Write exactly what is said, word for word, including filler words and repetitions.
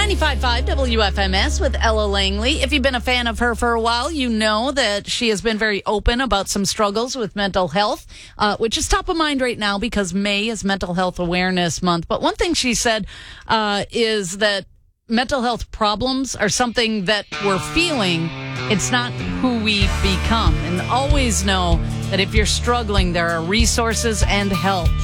ninety-five point five W F M S with Ella Langley. If you've been a fan of her for a while, you know that she has been very open about some struggles with mental health, uh, which is top of mind right now because May is Mental Health Awareness Month. But one thing she said uh, is that mental health problems are something that we're feeling. It's not who we become. And always know that if you're struggling, there are resources and help.